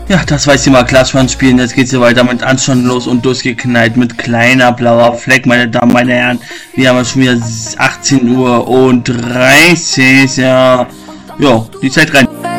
Ja, das war jetzt mal Klatschmann spielen. Jetzt geht's hier weiter mit anstandslos und durchgeknallt mit kleiner blauer Fleck, meine Damen, meine Herren. Wir haben schon wieder 18 Uhr und 30. Ja, jo, die Zeit rennt.